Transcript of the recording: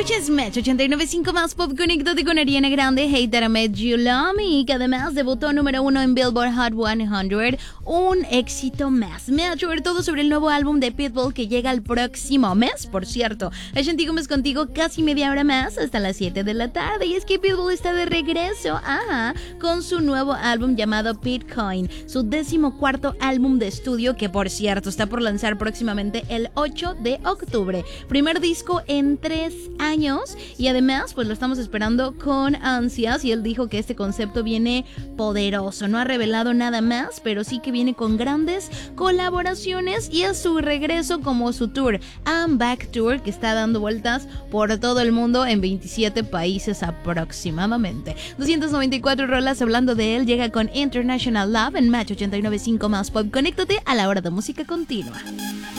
Escuchas Match 89.5 más pop. Conéctate con Ariana Grande, Hate That I Met You Love Me, que además debutó número 1 en Billboard Hot 100. Un éxito más. Match, sobre todo sobre el nuevo álbum de Pitbull que llega el próximo mes, por cierto. Ashanti Gómez contigo casi media hora más, hasta las 7 de la tarde. Y es que Pitbull está de regreso, con su nuevo álbum llamado Pitcoin, su 14º álbum de estudio, que por cierto está por lanzar próximamente el 8 de octubre. Primer disco en 3 años y además pues lo estamos esperando con ansias, y él dijo que este concepto viene poderoso. No ha revelado nada más, pero sí que viene con grandes colaboraciones y es su regreso como su tour I'm Back Tour, que está dando vueltas por todo el mundo en 27 países aproximadamente. 294 rolas hablando de él. Llega con International Love en Match 89.5 más pop. Conéctate a la hora de música continua.